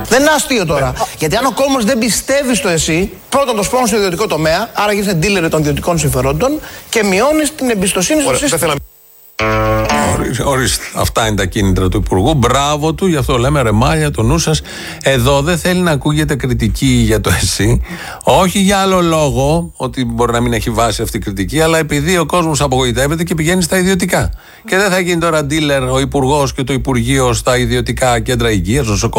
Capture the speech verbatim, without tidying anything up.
Δεν είναι αστείο τώρα. Γιατί αν ο κόσμος δεν πιστεύει στο εσύ, πρώτον το σπρώχνει στο ιδιωτικό τομέα, άρα γίνεσαι dealer των ιδιωτικών συμφερόντων και μειώνεις την εμπιστοσύνη στο σύστημα. Ορίστε, αυτά είναι τα κίνητρα του Υπουργού. Μπράβο του, γι' αυτό λέμε ρεμάλια το νου σας. Εδώ δεν θέλει να ακούγεται κριτική για το εσύ. Όχι για άλλο λόγο, ότι μπορεί να μην έχει βάση αυτή η κριτική, αλλά επειδή ο κόσμος απογοητεύεται και πηγαίνει στα ιδιωτικά. Και δεν θα γίνει τώρα dealer ο Υπουργός και το Υπουργείο στα ιδιωτικά κέντρα υγείας,